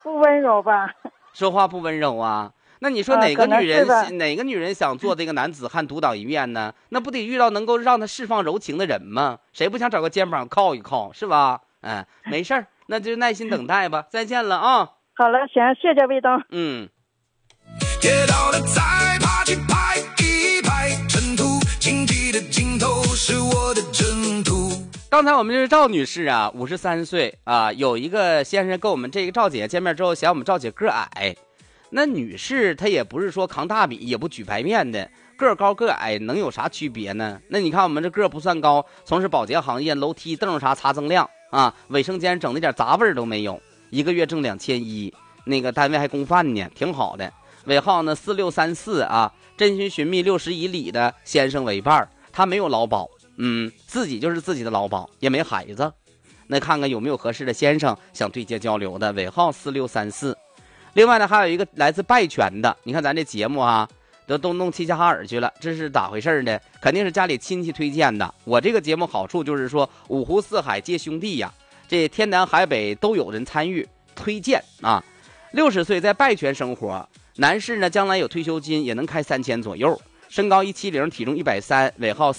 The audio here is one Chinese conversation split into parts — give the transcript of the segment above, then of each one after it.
不温柔吧？ 说话不温柔啊？那你说哪个女人想做这个男子汉独当一面呢？那不得遇到能够让他释放柔情的人吗？谁不想找个肩膀靠一靠，是吧？没事儿，那就耐心等待吧。再见了啊！ 好了，行，谢谢卫东。 跌倒了再爬起拍一拍，尘土荆棘的尽头是我的征途。 刚才我们这是赵女士啊，53岁啊，有一个先生跟我们这个赵姐见面之后，嫌我们赵姐个矮。那女士她也不是说扛大米也不举白面的，个高个矮能有啥区别呢？那你看我们这个不算高，从事保洁行业，楼梯凳啥擦锃亮啊，卫生间整的点杂味都没有，一个月挣2100，那个单位还供饭呢，挺好的。尾号呢4634啊，真心寻觅60以里的先生为伴，他没有劳保，自己就是自己的劳保，也没孩子。那看看有没有合适的先生想对接交流的，尾号4634。另外呢，还有一个来自拜泉的，你看咱这节目啊，都弄齐齐哈尔去了，这是咋回事呢？肯定是家里亲戚推荐的。我这个节目好处就是说，五湖四海皆兄弟呀，这天南海北都有人参与推荐啊。60岁在拜泉生活，男士呢将来有退休金，也能开3000左右，身高170，体重130，尾号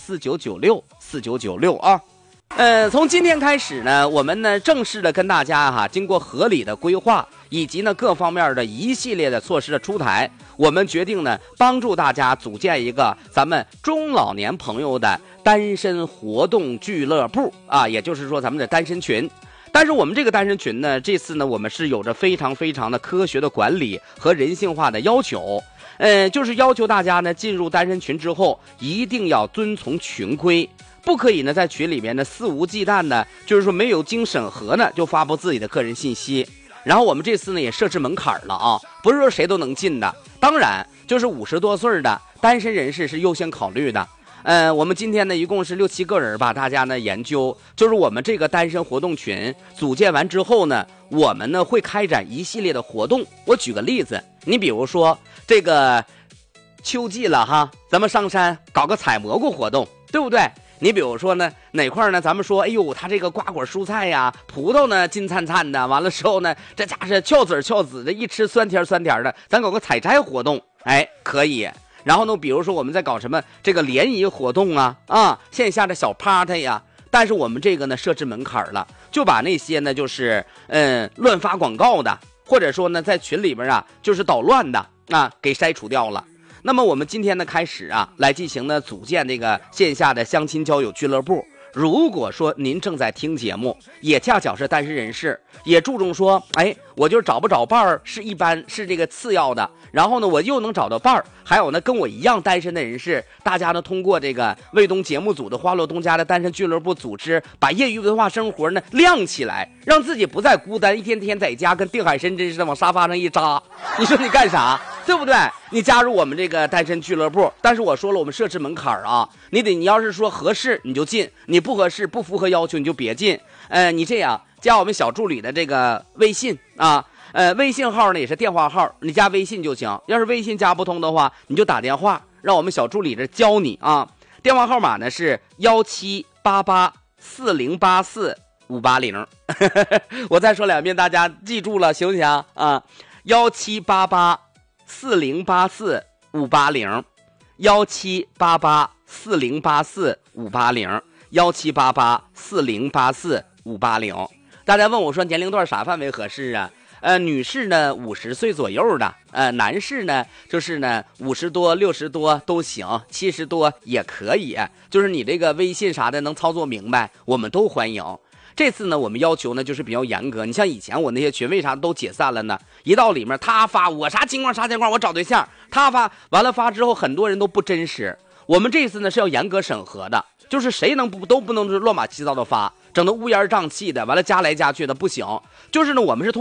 4996啊。从今天开始呢，我们呢正式的跟大家经过合理的规划以及呢各方面的一系列的措施的出台，我们决定呢帮助大家组建一个咱们中老年朋友的单身活动俱乐部啊，也就是说咱们的单身群。但是我们这个单身群呢，这次呢我们是有着非常非常的科学的管理和人性化的要求，就是要求大家呢进入单身群之后一定要遵从群规。不可以呢，在群里面呢肆无忌惮的，就是说没有经审核呢就发布自己的个人信息。然后我们这次呢也设置门槛了啊，不是说谁都能进的。当然，就是50多岁的单身人士是优先考虑的。我们今天呢一共是6、7个人吧，大家呢研究，就是我们这个单身活动群组建完之后呢，我们呢会开展一系列的活动。我举个例子，你比如说这个秋季了哈，咱们上山搞个采蘑菇活动，对不对？你比如说呢，哪块呢？咱们说，哎呦，他这个瓜果蔬菜呀，葡萄呢金灿灿的，完了之后呢，这家是翘籽的，一吃酸甜的，咱搞个采摘活动，可以。然后呢，比如说我们在搞什么这个联谊活动啊，线下的小 party 呀，但是我们这个呢设置门槛了，就把那些呢就是乱发广告的，或者说呢在群里边就是捣乱的给筛除掉了。那么我们今天呢开始来进行呢组建这个线下的相亲交友俱乐部。如果说您正在听节目，也恰巧是单身人士，也注重说，我就是找不着伴儿是一般是这个次要的，然后呢我又能找到伴儿，还有呢跟我一样单身的人士，大家呢通过这个卫东节目组的花落东家的单身俱乐部组织，把业余文化生活呢亮起来，让自己不再孤单，一天天在家跟定海神针似的往沙发上一扎，你说你干啥？对不对？你加入我们这个单身俱乐部，但是我说了，我们设置门槛你要是说合适你就进，你不合适不符合要求你就别进。你这样加我们小助理的这个微信微信号呢也是电话号，你加微信就行。要是微信加不通的话，你就打电话，让我们小助理这教你电话号码呢是17884084-580我再说2遍，大家记住了行不行？17884084-580，17884084-580，17884084-580。大家问我说年龄段啥范围合适女士呢50岁左右的，男士呢就是呢50多、60多都行，70多也可以，就是你这个微信啥的能操作明白，我们都欢迎。这次呢我们要求呢就是比较严格，你像以前我那些群为啥都解散了呢？一到里面他发我啥情况，我找对象，他发完了发之后很多人都不真实。我们这次呢是要严格审核的，就是谁都不能乱码七糟的发，整得乌烟瘴气的，完了加来加去的不行。就是呢我们是通